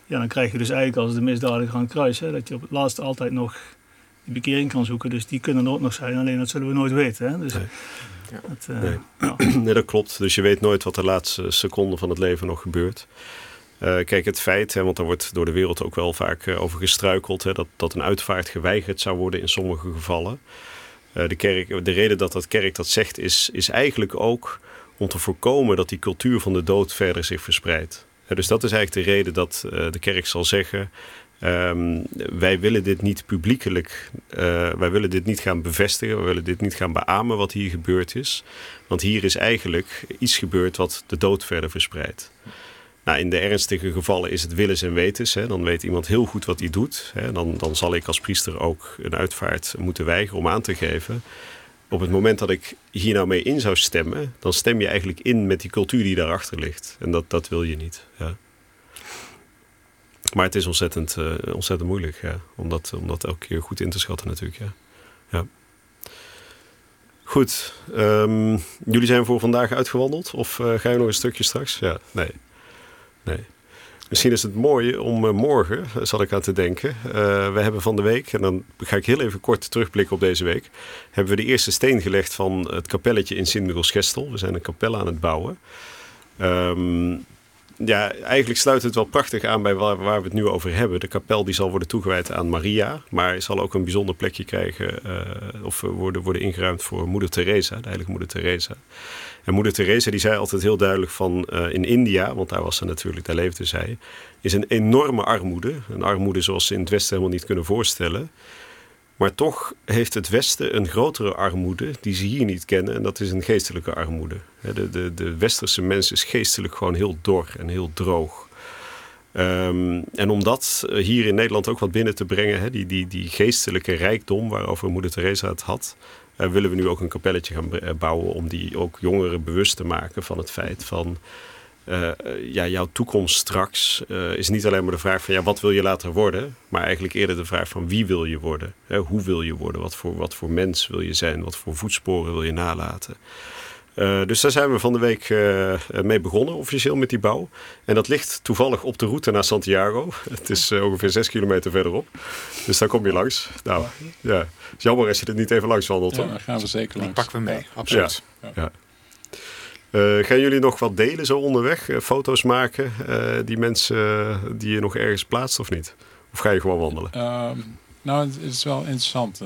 Ja, dan krijg je dus eigenlijk als de misdadiger aan het kruis, hè, dat je op het laatste altijd nog die bekering kan zoeken. Dus die kunnen er ook nog zijn, alleen dat zullen we nooit weten. Hè? Dus nee. Ja. Nee, dat klopt. Dus je weet nooit wat de laatste seconde van het leven nog gebeurt. Kijk, het feit, want daar wordt door de wereld ook wel vaak over gestruikeld, dat een uitvaart geweigerd zou worden in sommige gevallen. De reden dat de kerk dat zegt is eigenlijk ook om te voorkomen dat die cultuur van de dood verder zich verspreidt. Dus dat is eigenlijk de reden dat de kerk zal zeggen, wij willen dit niet publiekelijk, wij willen dit niet gaan bevestigen, we willen dit niet gaan beamen wat hier gebeurd is. Want hier is eigenlijk iets gebeurd wat de dood verder verspreidt. Nou, in de ernstige gevallen is het willens en wetens. Dan weet iemand heel goed wat hij doet. Dan zal ik als priester ook een uitvaart moeten weigeren om aan te geven. Op het moment dat ik hier nou mee in zou stemmen, dan stem je eigenlijk in met die cultuur die daarachter ligt. En dat wil je niet. Ja. Maar het is ontzettend moeilijk, ja, om dat elke keer goed in te schatten natuurlijk. Ja. Ja. Goed, jullie zijn voor vandaag uitgewandeld? Of ga je nog een stukje straks? Ja, nee. Misschien is het mooi om morgen, zat ik aan te denken. We hebben van de week, en dan ga ik heel even kort terugblikken op deze week, hebben we de eerste steen gelegd van het kapelletje in Sint-Michiels-Gestel. We zijn een kapel aan het bouwen. Ja, eigenlijk sluit het wel prachtig aan bij waar we het nu over hebben. De kapel die zal worden toegewijd aan Maria, maar zal ook een bijzonder plekje krijgen of worden ingeruimd voor Moeder Teresa, de heilige Moeder Teresa. En Moeder Teresa die zei altijd heel duidelijk van in India, want daar was ze natuurlijk, daar leefde zij, is een enorme armoede. Een armoede zoals ze in het Westen helemaal niet kunnen voorstellen. Maar toch heeft het Westen een grotere armoede die ze hier niet kennen. En dat is een geestelijke armoede. De westerse mens is geestelijk gewoon heel dor en heel droog. En om dat hier in Nederland ook wat binnen te brengen, die geestelijke rijkdom waarover Moeder Teresa het had, willen we nu ook een kapelletje gaan bouwen om die ook jongeren bewust te maken van het feit van jouw toekomst straks is niet alleen maar de vraag van wat wil je later worden, maar eigenlijk eerder de vraag van wie wil je worden? Hoe wil je worden? Wat voor mens wil je zijn? Wat voor voetsporen wil je nalaten? Dus daar zijn we van de week mee begonnen, officieel met die bouw. En dat ligt toevallig op de route naar Santiago. Het is ongeveer 6 kilometer verderop. Dus daar kom je langs. Nou, ja. Het is jammer als je er niet even langs wandelt. Ja, daar gaan we zeker langs. Die pakken we mee, absoluut. Ja. Gaan jullie nog wat delen zo onderweg? Foto's maken? Die mensen die je nog ergens plaatst of niet? Of ga je gewoon wandelen? Nou, het is wel interessant.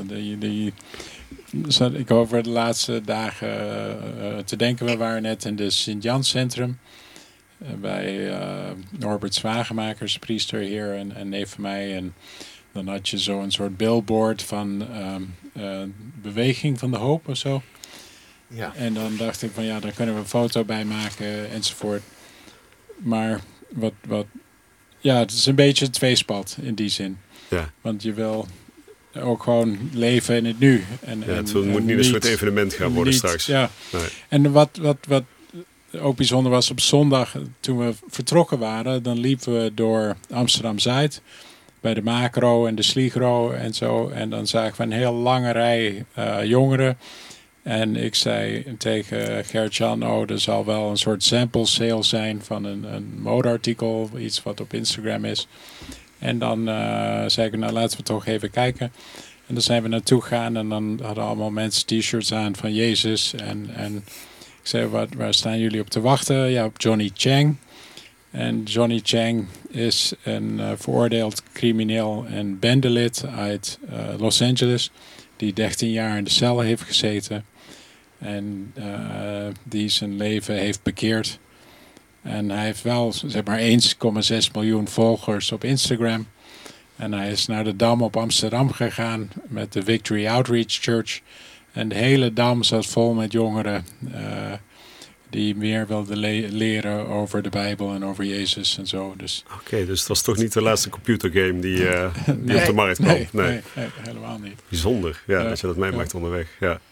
Ik over de laatste dagen te denken. We waren net in de Sint-Jan Centrum. Bij Norbert Zwagemakers, priester hier en neef van mij. En dan had je zo'n soort billboard van Beweging van de Hoop of zo. Ja. En dan dacht ik van daar kunnen we een foto bij maken enzovoort. Maar het is een beetje een tweespalt in die zin. Ja. Want je wil ook gewoon leven in het nu. Het moet niet een soort evenement gaan worden straks. Ja. Nee. En wat ook bijzonder was, op zondag toen we vertrokken waren, dan liepen we door Amsterdam-Zuid bij de Macro en de Sligro en zo. En dan zagen we een heel lange rij jongeren. En ik zei tegen Gert-Jan, er zal wel een soort sample sale zijn van een modeartikel, iets wat op Instagram is. En dan zei ik, laten we toch even kijken. En dan zijn we naartoe gegaan en dan hadden allemaal mensen t-shirts aan van Jezus. En ik zei, waar staan jullie op te wachten? Ja, op Johnny Chang. En Johnny Chang is een veroordeeld crimineel en bendelid uit Los Angeles, die 13 jaar in de cel heeft gezeten. En die zijn leven heeft bekeerd. En hij heeft wel zeg maar 1,6 miljoen volgers op Instagram. En hij is naar de Dam op Amsterdam gegaan met de Victory Outreach Church. En de hele Dam zat vol met jongeren die meer wilden leren over de Bijbel en over Jezus en zo. Dus. Oké, dus het was toch niet de laatste computergame die op de markt kwam? Nee, helemaal niet. Bijzonder, dat je dat meemaakt onderweg.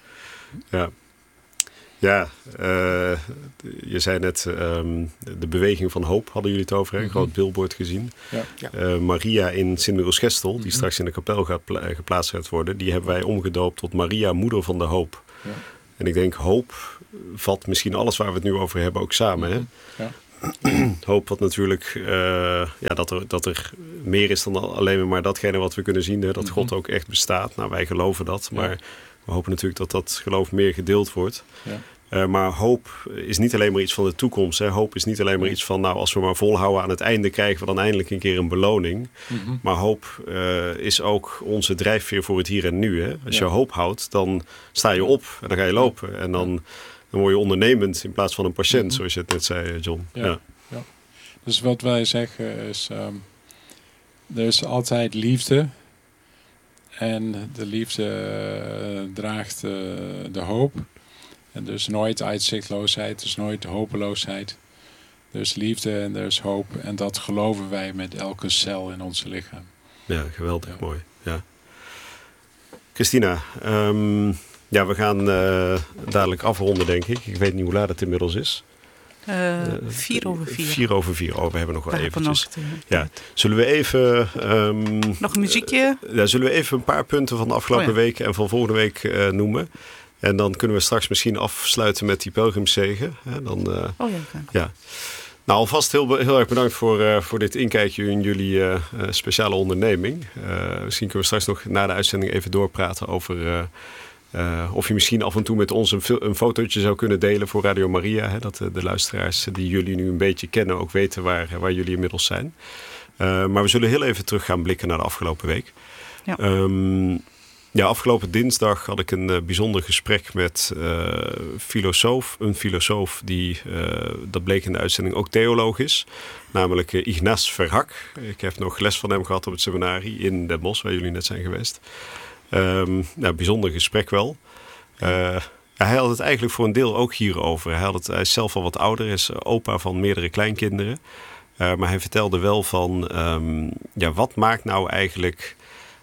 Ja, je zei net, de beweging van hoop hadden jullie het over, een groot billboard gezien. Ja. Maria in Sint-Michiels-Gestel, die straks in de kapel geplaatst gaat worden, die hebben wij omgedoopt tot Maria, moeder van de hoop. Ja. En ik denk, hoop vat misschien alles waar we het nu over hebben ook samen. Hè? Ja. Hoop wat natuurlijk dat er meer is dan alleen maar datgene wat we kunnen zien. Hè, dat God ook echt bestaat. Nou, wij geloven dat. Maar we hopen natuurlijk dat geloof meer gedeeld wordt. Ja. Maar hoop is niet alleen maar iets van de toekomst. Hè. Hoop is niet alleen maar iets van, nou, als we maar volhouden aan het einde krijgen we dan eindelijk een keer een beloning. Maar hoop is ook onze drijfveer voor het hier en nu. Hè. Als je hoop houdt, dan sta je op en dan ga je lopen. En dan word je ondernemend in plaats van een patiënt, zoals je het net zei, John. Ja. Dus wat wij zeggen is, er is altijd liefde. En de liefde draagt de hoop. En dus nooit uitzichtloosheid, dus nooit hopeloosheid. Er is liefde en er is hoop. En dat geloven wij met elke cel in ons lichaam. Ja, geweldig mooi. Ja. Christina, we gaan dadelijk afronden, denk ik. Ik weet niet hoe laat het inmiddels is. 4:04. 4:04. Oh, we hebben nog wel eventjes. Zullen we even... nog een muziekje? Zullen we even een paar punten van de afgelopen week en van volgende week noemen? En dan kunnen we straks misschien afsluiten met die pelgrimszegen. Ja. Nou, alvast heel erg bedankt voor dit inkijkje in jullie speciale onderneming. Misschien kunnen we straks nog na de uitzending even doorpraten over... of je misschien af en toe met ons een fotootje zou kunnen delen voor Radio Maria. Hè, dat de luisteraars die jullie nu een beetje kennen ook weten waar jullie inmiddels zijn. Maar we zullen heel even terug gaan blikken naar de afgelopen week. Ja. Afgelopen dinsdag had ik een bijzonder gesprek met een filosoof die, dat bleek in de uitzending, ook theoloog is. Namelijk Ignace Verhack. Ik heb nog les van hem gehad op het seminarie in Den Bosch, waar jullie net zijn geweest. Bijzonder gesprek wel. Hij had het eigenlijk voor een deel ook hierover. Hij is zelf al wat ouder, is opa van meerdere kleinkinderen. Maar hij vertelde wel van, wat maakt nou eigenlijk...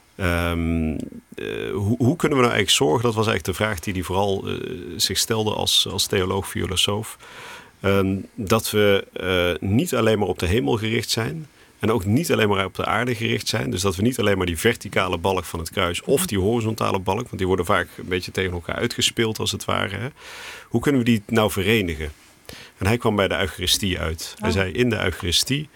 hoe kunnen we nou eigenlijk zorgen, dat was eigenlijk de vraag die hij vooral zich stelde als theoloog, filosoof, dat we niet alleen maar op de hemel gericht zijn en ook niet alleen maar op de aarde gericht zijn. Dus dat we niet alleen maar die verticale balk van het kruis of die horizontale balk, want die worden vaak een beetje tegen elkaar uitgespeeld als het ware. Hè? Hoe kunnen we die nou verenigen? En hij kwam bij de Eucharistie uit. Hij zei, in de Eucharistie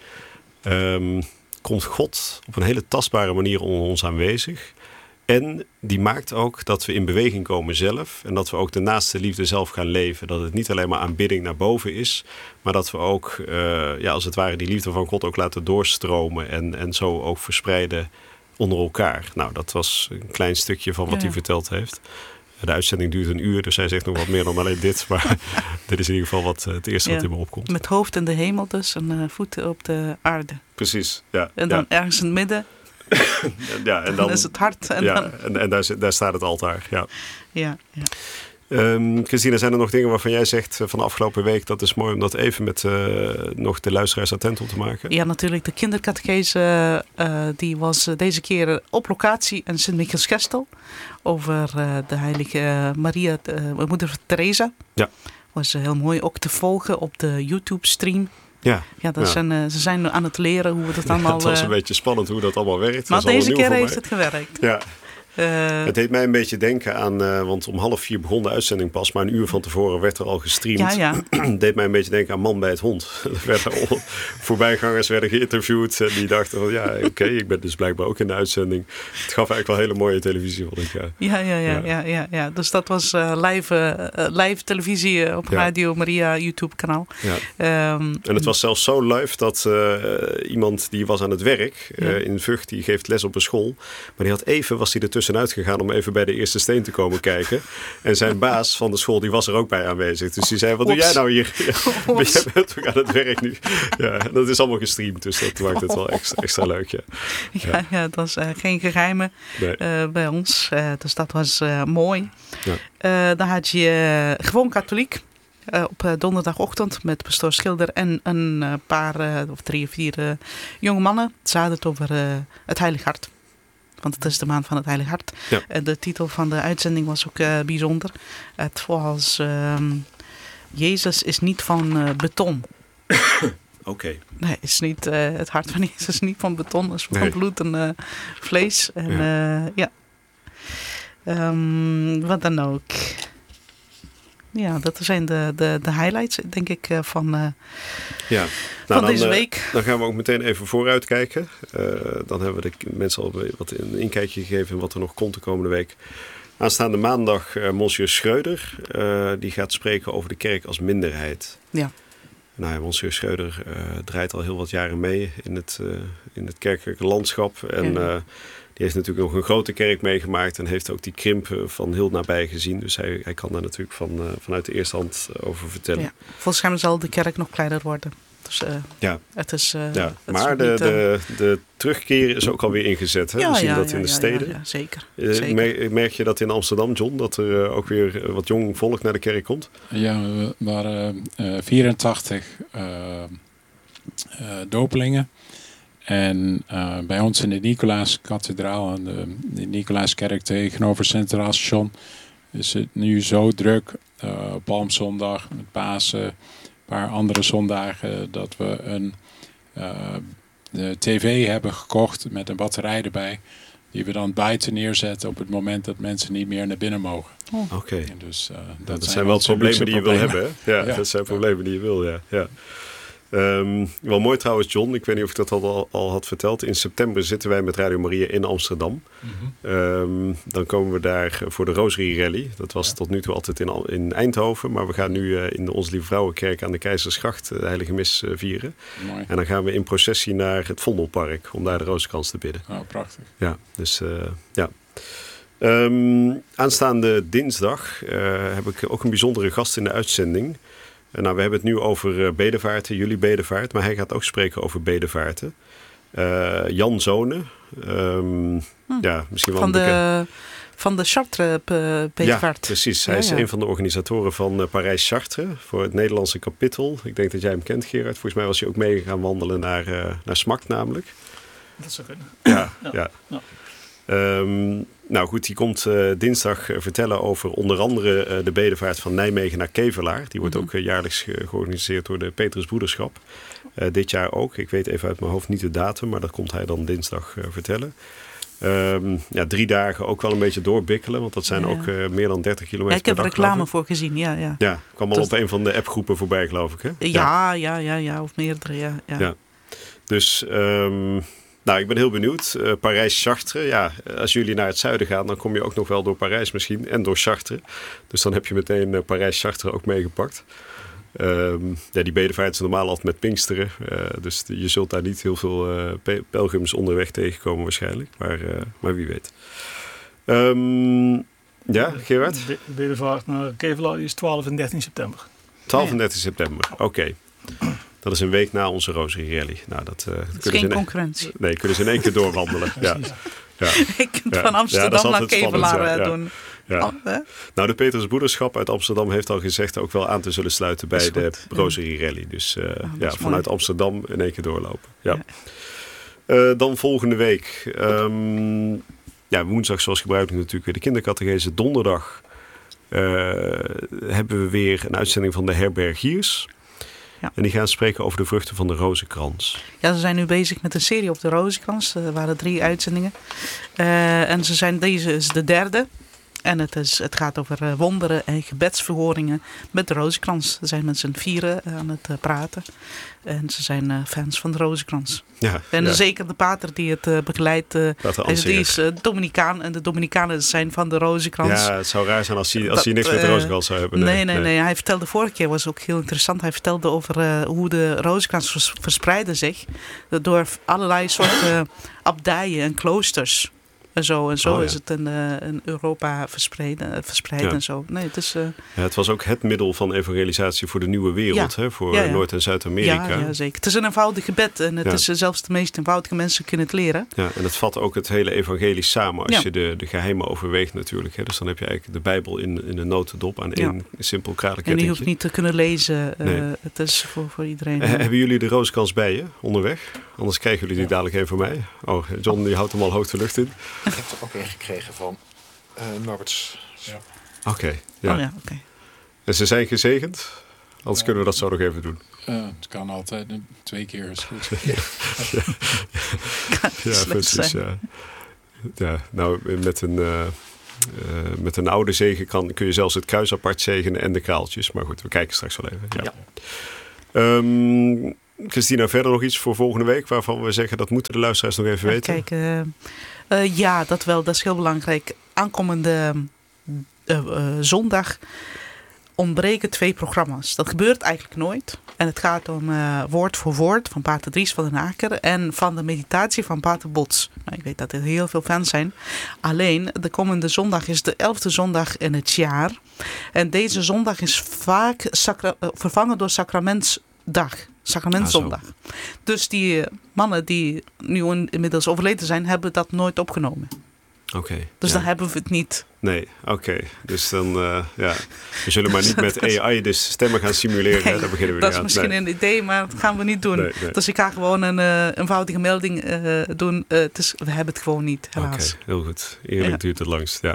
komt God op een hele tastbare manier onder ons aanwezig. En die maakt ook dat we in beweging komen zelf. En dat we ook de naaste liefde zelf gaan leven. Dat het niet alleen maar aanbidding naar boven is. Maar dat we ook, als het ware, die liefde van God ook laten doorstromen. En zo ook verspreiden onder elkaar. Nou, dat was een klein stukje van wat hij verteld heeft. De uitzending duurt 1 uur, dus hij zegt nog wat meer dan alleen dit. Maar dit is in ieder geval het eerste wat in me opkomt. Met hoofd in de hemel dus en voeten op de aarde. Precies, ja. En dan ergens in het midden. En dan is het hart. En daar staat het altaar. Ja. Christina, zijn er nog dingen waarvan jij zegt van de afgelopen week, dat is mooi om dat even met nog de luisteraars attent op te maken? Ja, natuurlijk. De kindercatechese die was deze keer op locatie in Sint-Michielsgestel over de heilige Maria, moeder Teresa. Ja. Was heel mooi ook te volgen op de YouTube-stream. Ja, ze zijn aan het leren hoe we dat allemaal... Het was een beetje spannend hoe dat allemaal werkt. Maar deze keer heeft het gewerkt. Ja. Het deed mij een beetje denken aan, want om 3:30 begon de uitzending pas, maar 1 uur van tevoren werd er al gestreamd. Het deed mij een beetje denken aan Man bij het Hond. Voorbijgangers werden geïnterviewd en die dachten van oké, ik ben dus blijkbaar ook in de uitzending. Het gaf eigenlijk wel hele mooie televisie, vond ik. Ja. Dus dat was live televisie op Radio Maria YouTube kanaal. Ja. En het was zelfs zo live dat iemand die was aan het werk in Vught, die geeft les op een school, maar was hij er tussenuit gegaan om even bij de eerste steen te komen kijken. En zijn baas van de school, die was er ook bij aanwezig. Dus die zei, wat doe jij nou hier? Jij bent ook aan het werk nu. Ja, dat is allemaal gestreamd, dus dat maakt het wel extra leuk. Ja, dat was geen geheimen bij ons. Dus dat was mooi. Ja. Dan had je gewoon katholiek. Op donderdagochtend met pastoor Schilder en een paar of 3 of 4 jonge mannen. Ze hadden het over het Heilig Hart. Want het is de maand van het Heilig Hart. Ja. De titel van de uitzending was ook bijzonder. Het was Jezus is niet van beton. Oké. Nee, is niet, het hart van Jezus is niet van beton. Het is van bloed en vlees. En, wat dan ook. ja, dat zijn de highlights, denk ik, van deze week. Dan gaan we ook meteen even vooruitkijken. Dan hebben we de mensen al wat een inkijkje gegeven in wat er nog komt de komende week. Aanstaande maandag monsieur Schreuder. Die gaat spreken over de kerk als minderheid. Ja. Nou, monsieur Schreuder draait al heel wat jaren mee in het kerkelijke landschap. En die heeft natuurlijk nog een grote kerk meegemaakt en heeft ook die krimp van heel nabij gezien. Dus hij kan daar natuurlijk vanuit de eerste hand over vertellen. Ja. Volgens mij zal de kerk nog kleiner worden. Dus, het is, maar de terugkeer is ook alweer ingezet. Hè? We zien dat in de steden. Ja, zeker. Merk je dat in Amsterdam, John, dat er ook weer wat jong volk naar de kerk komt? Ja, we waren 84 dopelingen. En bij ons in de Nicolaaskathedraal en de Nicolaaskerk tegenover Centraal Station is het nu zo druk. Palmzondag, met Pasen, een paar andere zondagen dat we de tv hebben gekocht met een batterij erbij. Die we dan buiten neerzetten op het moment dat mensen niet meer naar binnen mogen. Oh. Oké. Dus, dat zijn wel problemen die je wil hebben. Hè? Ja, dat zijn problemen die je wil, ja. Wel mooi trouwens, John. Ik weet niet of ik dat al had verteld. In september zitten wij met Radio Maria in Amsterdam. Mm-hmm. Dan komen we daar voor de Rosary Rally. Dat was tot nu toe altijd in Eindhoven. Maar we gaan nu in de Onze Lieve Vrouwenkerk aan de Keizersgracht de Heilige Mis vieren. Mooi. En dan gaan we in processie naar het Vondelpark om daar de Rozenkrans te bidden. Oh, prachtig. Ja, dus ja. Aanstaande dinsdag heb ik ook een bijzondere gast in de uitzending. Nou, we hebben het nu over bedevaarten, jullie bedevaart. Maar hij gaat ook spreken over bedevaarten. Jan Zonen. Ja, misschien wel van de Chartres bedevaart. Ja, precies. Hij is een van de organisatoren van Parijs-Chartres. Voor het Nederlandse kapittel. Ik denk dat jij hem kent, Gerard. Volgens mij was hij ook mee gaan wandelen naar Smacht namelijk. Dat zou kunnen. Ja. Nou goed, die komt dinsdag vertellen over onder andere de bedevaart van Nijmegen naar Kevelaar. Die wordt ook jaarlijks georganiseerd door de Petrusbroederschap. Dit jaar ook. Ik weet even uit mijn hoofd niet de datum, maar dat komt hij dan dinsdag vertellen. 3 dagen ook wel een beetje doorbikkelen, want dat zijn ook meer dan 30 kilometer per dag. Ik heb er reclame voor gezien, ja. Ja, kwam al op een van de appgroepen voorbij, geloof ik, hè? Ja, of meerdere, ja. Dus... Nou, ik ben heel benieuwd. Parijs-Chartres. Ja, als jullie naar het zuiden gaan, dan kom je ook nog wel door Parijs misschien. En door Chartres. Dus dan heb je meteen Parijs-Chartres ook meegepakt. Die bedevaart is normaal altijd met Pinksteren. Dus je zult daar niet heel veel pelgrims onderweg tegenkomen waarschijnlijk. Maar wie weet. Ja, Gerard? De bedevaart naar Kevelaar is 12 en 13 september. 12 en 13 september, oké. Dat is een week na onze Rosary Rally. Nou, dat is geen concurrentie. Nee, kunnen ze in één keer doorwandelen. Ja. Je kunt van Amsterdam naar Kevelaar doen. Ja. Nou, de Petrusbroederschap uit Amsterdam heeft al gezegd ook wel aan te zullen sluiten bij de Rosary Rally. Dus vanuit Amsterdam in één keer doorlopen. Ja. Dan volgende week. Woensdag zoals gebruikelijk natuurlijk weer de kindercatechese. Donderdag hebben we weer een uitzending van de Herbergiers. Ja. En die gaan spreken over de vruchten van de rozenkrans. Ja, ze zijn nu bezig met een serie op de rozenkrans. Er waren 3 uitzendingen. En deze is de 3e. En het gaat over wonderen en gebedsverhoringen met de rozenkrans. Ze zijn met z'n 4 aan het praten. En ze zijn fans van de rozenkrans. Zeker de pater die het begeleidt. Die is Dominicaan. En de Dominicanen zijn van de rozenkrans. Ja, het zou raar zijn als hij niks met de rozenkrans zou hebben. Nee. Hij vertelde vorige keer, was ook heel interessant. Hij vertelde over hoe de rozenkrans verspreidde zich. Door allerlei soorten abdijen en kloosters. En zo is het in Europa verspreid en zo. Nee, het is... het was ook het middel van evangelisatie voor de nieuwe wereld, hè? Voor Noord- en Zuid-Amerika. Ja, zeker. Het is een eenvoudig gebed en het is zelfs de meest eenvoudige mensen kunnen het leren. Ja, en het vat ook het hele evangelie samen als je de geheimen overweegt natuurlijk. Hè? Dus dan heb je eigenlijk de Bijbel in een notendop aan één simpel kradenkettingje. En je hoeft niet te kunnen lezen. Het is voor iedereen. Hebben jullie de rozenkrans bij je onderweg? Anders krijgen jullie die dadelijk even van mij. Oh, John die houdt hem al hoog de lucht in. Ik heb er ook een gekregen van Norberts. Ja. Oké. En ze zijn gezegend? Anders kunnen we dat zo nog even doen. Het kan altijd. 2 keer is goed. Ja, precies. Ja, nou, met een met een oude zegen kun je zelfs het kruis apart zegenen en de kraaltjes. Maar goed, we kijken straks wel even. Ja. Christina, verder nog iets voor volgende week waarvan we zeggen dat moeten de luisteraars nog even weten? Kijken. Ja, dat wel. Dat is heel belangrijk. Aankomende zondag ontbreken 2 programma's. Dat gebeurt eigenlijk nooit. En het gaat om Woord voor Woord van pater Dries van den Aker en van de meditatie van pater Bots. Nou, ik weet dat er heel veel fans zijn. Alleen, de komende zondag is de 11e zondag in het jaar. En deze zondag is vaak vervangen door Sacramentzondag. Dus die mannen die nu inmiddels overleden zijn, hebben dat nooit opgenomen. Dus dan hebben we het niet. Nee, oké. Dus dan, we zullen maar niet met AI de stemmen gaan simuleren. Nee, daar beginnen we dat niet aan. is misschien een idee, maar dat gaan we niet doen. Nee. Dus ik ga gewoon een eenvoudige melding doen. We hebben het gewoon niet, helaas. Oké, heel goed. Eerlijk duurt het langst, ja.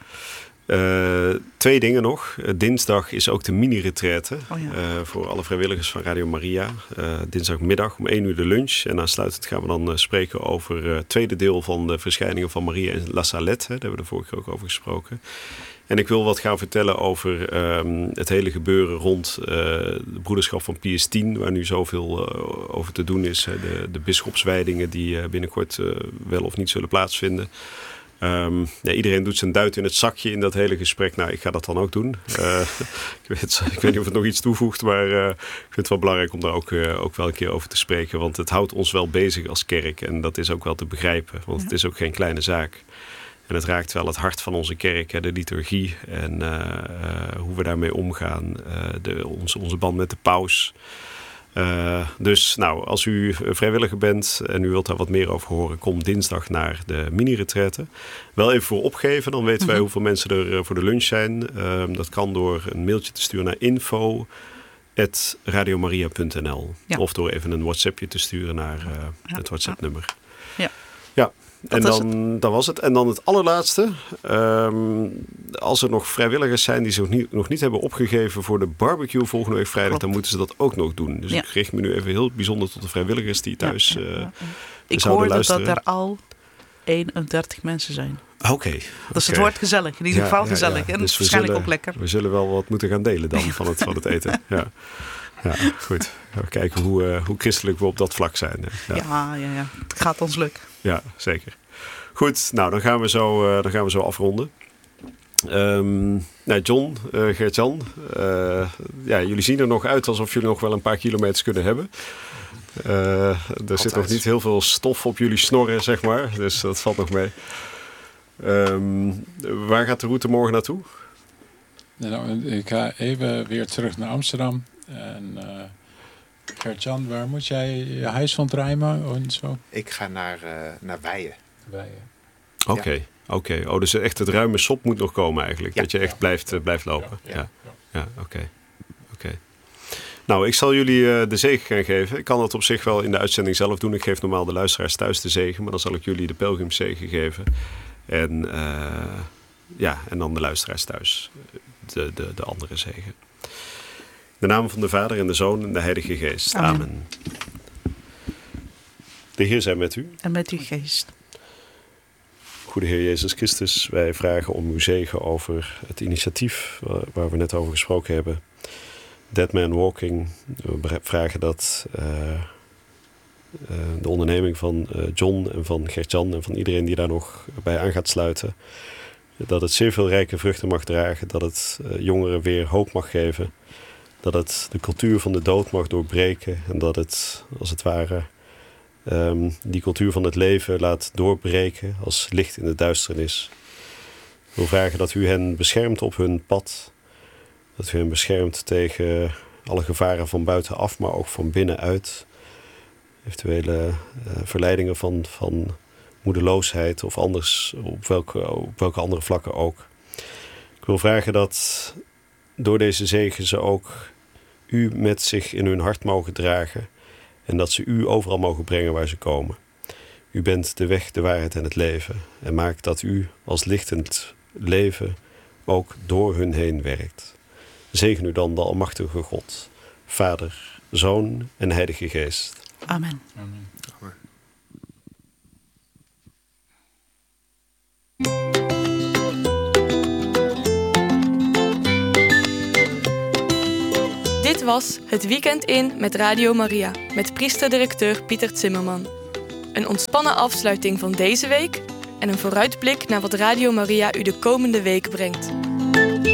2 dingen nog. Dinsdag is ook de mini-retraite voor alle vrijwilligers van Radio Maria. Dinsdagmiddag om 1 uur de lunch. En aansluitend gaan we dan spreken over het tweede deel van de verschijningen van Maria in La Salette. Daar hebben we de vorige keer ook over gesproken. En ik wil wat gaan vertellen over het hele gebeuren rond de broederschap van Pius X, waar nu zoveel over te doen is. De bisschopswijdingen die binnenkort wel of niet zullen plaatsvinden. Iedereen doet zijn duit in het zakje in dat hele gesprek. Nou, ik ga dat dan ook doen. Ik weet niet of het nog iets toevoegt, maar ik vind het wel belangrijk om daar ook wel een keer over te spreken. Want het houdt ons wel bezig als kerk en dat is ook wel te begrijpen. Want het is ook geen kleine zaak. En het raakt wel het hart van onze kerk, de liturgie en hoe we daarmee omgaan. Onze band met de paus. Dus nou, als u vrijwilliger bent en u wilt daar wat meer over horen, kom dinsdag naar de mini-retraite. Wel even voor opgeven, dan weten wij hoeveel mensen er voor de lunch zijn. Dat kan door een mailtje te sturen naar info@radiomaria.nl of door even een WhatsAppje te sturen naar het WhatsApp-nummer. Ja. En dan was het. En dan het allerlaatste. Als er nog vrijwilligers zijn die zich nog niet hebben opgegeven voor de barbecue volgende week vrijdag, dan moeten ze dat ook nog doen. Dus ik richt me nu even heel bijzonder tot de vrijwilligers die thuis ik hoorde luisteren. Dat er al 31 mensen zijn. Oké. Dus het wordt gezellig. In ieder geval gezellig. En dus waarschijnlijk ook lekker. We zullen wel wat moeten gaan delen dan van het eten. Ja, goed. We kijken hoe christelijk we op dat vlak zijn. Ja. Het gaat ons lukken. Ja, zeker. Goed, nou dan gaan we zo afronden. John, Gert-Jan, jullie zien er nog uit alsof jullie nog wel een paar kilometers kunnen hebben. Er zit nog niet heel veel stof op jullie snorren, zeg maar. Dus dat valt nog mee. Waar gaat de route morgen naartoe? Nou, ik ga even weer terug naar Amsterdam. En Gert-Jan, waar moet jij je huis van ruimen en zo? Ik ga naar Weijen. Oké. Oh, dus echt het ruime sop moet nog komen eigenlijk. Dat je echt blijft lopen. Ja, oké. Nou, ik zal jullie de zegen gaan geven. Ik kan dat op zich wel in de uitzending zelf doen. Ik geef normaal de luisteraars thuis de zegen. Maar dan zal ik jullie de pelgrimszegen geven. En dan de luisteraars thuis de andere zegen. In de naam van de Vader en de Zoon en de Heilige Geest. Amen. De Heer zij met u. En met uw geest. Goede Heer Jezus Christus, wij vragen om uw zegen over het initiatief waar we net over gesproken hebben. Dead Man Walking. We vragen dat de onderneming van John en van Gert-Jan en van iedereen die daar nog bij aan gaat sluiten, dat het zeer veel rijke vruchten mag dragen, dat het jongeren weer hoop mag geven, dat het de cultuur van de dood mag doorbreken en dat het, als het ware, die cultuur van het leven laat doorbreken als licht in de duisternis. Ik wil vragen dat u hen beschermt op hun pad. Dat u hen beschermt tegen alle gevaren van buitenaf, maar ook van binnenuit. Eventuele verleidingen van moedeloosheid of anders, op welke andere vlakken ook. Ik wil vragen dat door deze zegen ze ook u met zich in hun hart mogen dragen. En dat ze u overal mogen brengen waar ze komen. U bent de weg, de waarheid en het leven. En maak dat u als lichtend leven ook door hun heen werkt. Zegen u dan de almachtige God, Vader, Zoon en Heilige Geest. Amen. Amen. Amen. Dit was Het Weekend in met Radio Maria, met priester-directeur Pieter Zimmerman. Een ontspannen afsluiting van deze week en een vooruitblik naar wat Radio Maria u de komende week brengt.